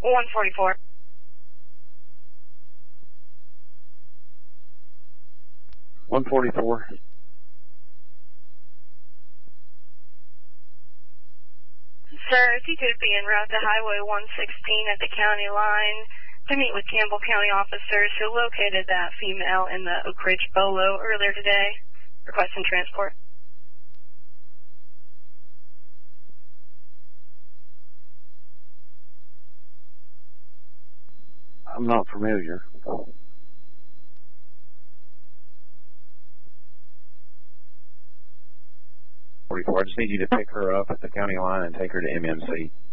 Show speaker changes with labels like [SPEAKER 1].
[SPEAKER 1] 144.
[SPEAKER 2] 144.
[SPEAKER 1] Sir, if you could be en route to Highway 116 at the county line to meet with Campbell County officers who located that female in the Oak Ridge Bolo earlier today, requesting transport.
[SPEAKER 2] I'm not familiar. 44. I just need you to pick her up at the county line and take her to MMC.